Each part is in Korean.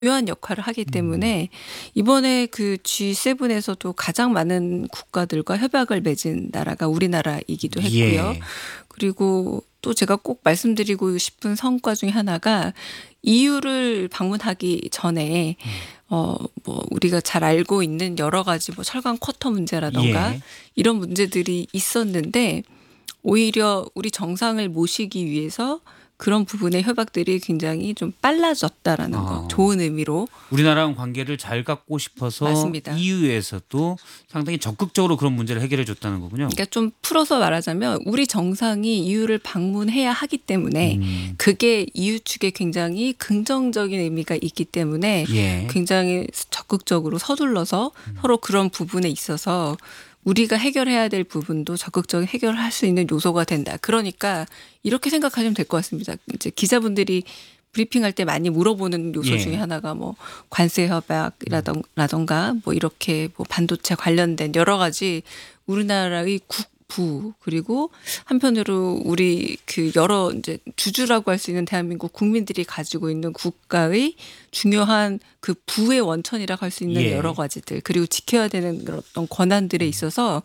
중요한 역할을 하기 음. 때문에 이번에 그 G7에서도 가장 많은 국가들과 협약을 맺은 나라가 우리나라이기도 했고요. 예. 그리고 또 제가 꼭 말씀드리고 싶은 성과 중에 하나가 EU를 방문하기 전에 음. 뭐 우리가 잘 알고 있는 여러 가지 뭐 철강 쿼터 문제라든가 예. 이런 문제들이 있었는데 오히려 우리 정상을 모시기 위해서 그런 부분의 협약들이 굉장히 좀 빨라졌다라는 거. 어. 좋은 의미로. 우리나라랑 관계를 잘 갖고 싶어서 맞습니다. EU에서도 상당히 적극적으로 그런 문제를 해결해 줬다는 거군요. 그러니까 좀 풀어서 말하자면 우리 정상이 EU를 방문해야 하기 때문에 음. 그게 EU 측에 굉장히 긍정적인 의미가 있기 때문에 예. 굉장히 적극적으로 서둘러서 서로 그런 부분에 있어서 우리가 해결해야 될 부분도 적극적인 해결할 수 있는 요소가 된다. 그러니까 이렇게 생각하시면 될 것 같습니다. 이제 기자분들이 브리핑할 때 많이 물어보는 요소 중에 예. 하나가 뭐 관세 협약이라던가 뭐 이렇게 뭐 반도체 관련된 여러 가지 우리나라의 국부 그리고 한편으로 우리 그 여러 이제 주주라고 할 수 있는 대한민국 국민들이 가지고 있는 국가의 중요한 그 부의 원천이라고 할 수 있는 예. 여러 가지들 그리고 지켜야 되는 그런 어떤 권한들에 있어서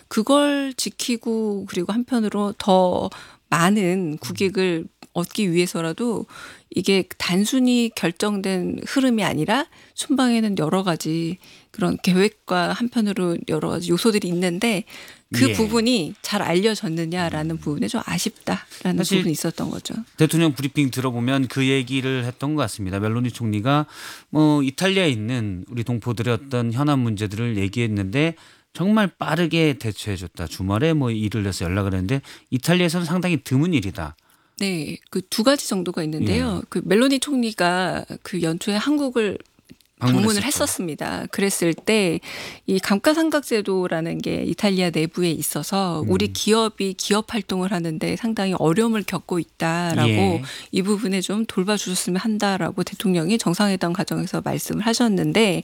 그걸 지키고 그리고 한편으로 더 많은 국익을 얻기 위해서라도 이게 단순히 결정된 흐름이 아니라 순방에는 여러 가지 그런 계획과 한편으로 여러 가지 요소들이 있는데 그 예. 부분이 잘 알려졌느냐라는 부분에 좀 아쉽다라는 사실 부분이 있었던 거죠. 대통령 브리핑 들어보면 그 얘기를 했던 것 같습니다. 멜로니 총리가 뭐 이탈리아에 있는 우리 동포들의 어떤 현안 문제들을 얘기했는데 정말 빠르게 대처해 줬다. 주말에 뭐 일을 내서 연락을 했는데 이탈리아에서는 상당히 드문 일이다. 네, 그 두 가지 정도가 예. 있는데요. 그 멜로니 총리가 그 연초에 한국을 방문을 했었습니다. 그랬을 때 이 감가상각제도라는 게 이탈리아 내부에 있어서 우리 기업이 기업 활동을 하는데 상당히 어려움을 겪고 있다라고 예. 이 부분에 좀 돌봐주셨으면 한다라고 대통령이 정상회담 과정에서 말씀을 하셨는데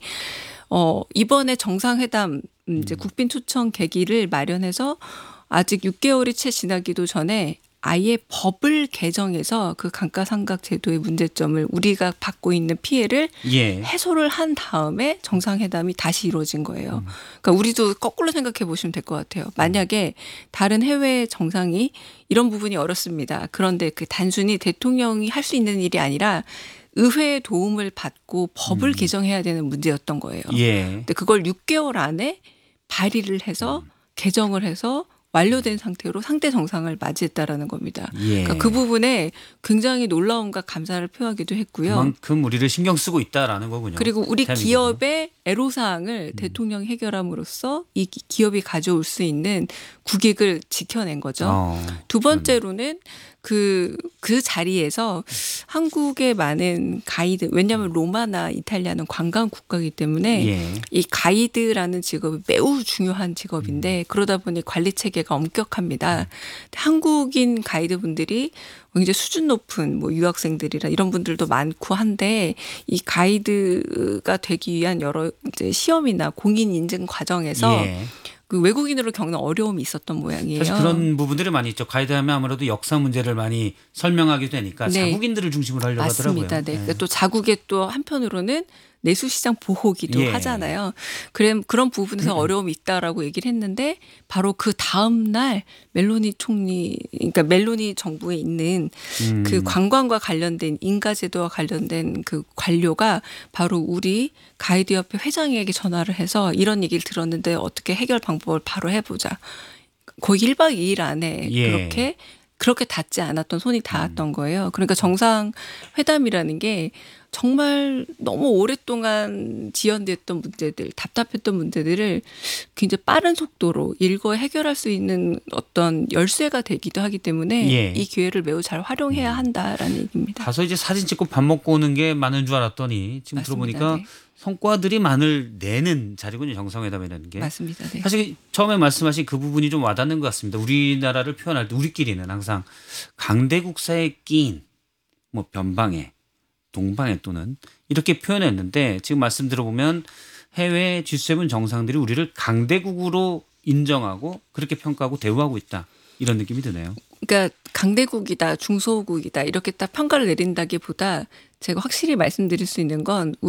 이번에 정상회담 이제 국빈 초청 계기를 마련해서 아직 6개월이 채 지나기도 전에 아예 법을 개정해서 그 감가상각 제도의 문제점을 우리가 받고 있는 피해를 예. 해소를 한 다음에 정상회담이 다시 이루어진 거예요. 그러니까 우리도 거꾸로 생각해 보시면 될 것 같아요. 만약에 다른 해외 정상이 이런 부분이 어렵습니다. 그런데 그 단순히 대통령이 할 수 있는 일이 아니라 의회의 도움을 받고 법을 개정해야 되는 문제였던 거예요. 예. 근데 그걸 6개월 안에 발의를 해서 개정을 해서 완료된 상태로 상대 정상을 맞이했다라는 겁니다. 예. 그러니까 그 부분에 굉장히 놀라움과 감사를 표하기도 했고요. 그만큼 우리를 신경 쓰고 있다라는 거군요. 그리고 우리 대한민국은. 기업의 애로사항을 대통령이 해결함으로써 이 기업이 가져올 수 있는 국익을 지켜낸 거죠. 두 번째로는 그 자리에서 한국의 많은 가이드, 왜냐하면 로마나 이탈리아는 관광 국가이기 때문에 예. 이 가이드라는 직업이 매우 중요한 직업인데 그러다 보니 관리 체계가 엄격합니다. 한국인 가이드분들이 굉장히 수준 높은 뭐 유학생들이라 이런 분들도 많고 한데 이 가이드가 되기 위한 여러 이제 시험이나 공인 인증 과정에서 예. 그 외국인으로 겪는 어려움이 있었던 모양이에요. 사실 그런 부분들이 많이 있죠. 가이드하면 아무래도 역사 문제를 많이 설명하게 되니까 네. 자국인들을 중심으로 하려고 맞습니다. 하더라고요. 네. 예. 그러니까 또 자국의 또 한편으로는 내수시장 보호기도 예. 하잖아요. 그런 부분에서 어려움이 있다라고 얘기를 했는데 바로 그 다음 날 멜로니 총리, 그러니까 멜로니 정부에 있는 그 관광과 관련된 인가제도와 관련된 그 관료가 바로 우리 가이드협회 회장에게 전화를 해서 이런 얘기를 들었는데 어떻게 해결 방법을 바로 해보자. 거의 1박 2일 안에 예. 그렇게 닿지 않았던 손이 닿았던 거예요. 그러니까 정상회담이라는 게 정말 너무 오랫동안 지연됐던 문제들, 답답했던 문제들을 굉장히 빠른 속도로 일거 해결할 수 있는 어떤 열쇠가 되기도 하기 때문에 예. 이 기회를 매우 잘 활용해야 한다라는 얘기입니다. 가서 이제 사진 찍고 밥 먹고 오는 게 많은 줄 알았더니 지금 맞습니다. 들어보니까 네. 성과들이 많을 내는 자리군요. 정상회담이라는 게. 맞습니다. 네. 사실 처음에 말씀하신 그 부분이 좀 와닿는 것 같습니다. 우리나라를 표현할 때 우리끼리는 항상 강대국사에 끼인 뭐 변방에 동방에 또는 이렇게 표현했는데 지금 말씀 들어보면 해외 G7 정상들이 우리를 강대국으로 인정하고 그렇게 평가하고 대우하고 있다. 이런 느낌이 드네요. 그러니까 강대국이다, 중소국이다 이렇게 딱 평가를 내린다기보다 제가 확실히 말씀드릴 수 있는 건